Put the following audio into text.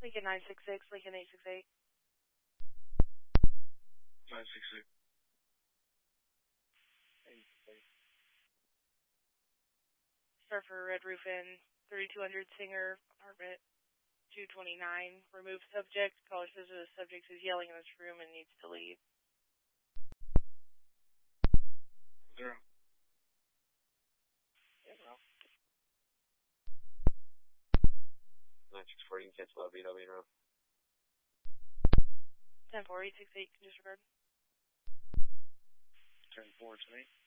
Lincoln 966, Lincoln 868. 966. Surfer Red Roof Inn, 3200 Singer, apartment 229. Remove subject. Caller says the subject is yelling in this room and needs to leave. 0. Yeah, well. 964, you can cancel that VW room. 10-4, 868, can disregard. 10-4 tonight.